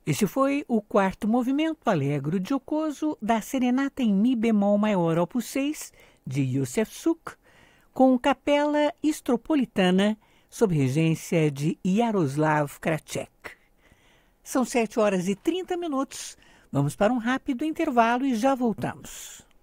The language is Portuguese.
Este foi o quarto movimento Allegro giocoso da Serenata em Mi bemol maior opus 6 de Józef Suk, com Capela Istropolitana sob regência de Jaroslav Kracek. São 7 horas e 30 minutos. Vamos para um rápido intervalo e já voltamos.